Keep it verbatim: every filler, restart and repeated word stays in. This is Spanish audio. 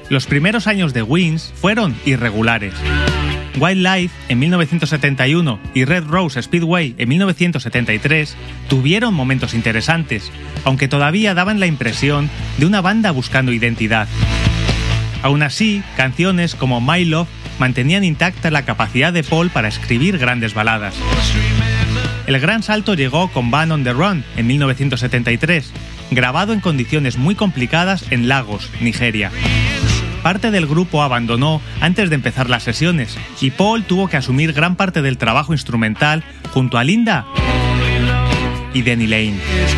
Los primeros años de Wings fueron irregulares. Wildlife en mil novecientos setenta y uno y Red Rose Speedway en mil novecientos setenta y tres tuvieron momentos interesantes, aunque todavía daban la impresión de una banda buscando identidad. Aún así, canciones como My Love mantenían intacta la capacidad de Paul para escribir grandes baladas. El gran salto llegó con Band on the Run en mil novecientos setenta y tres, grabado en condiciones muy complicadas en Lagos, Nigeria. Parte del grupo abandonó antes de empezar las sesiones y Paul tuvo que asumir gran parte del trabajo instrumental junto a Linda y Denny Lane.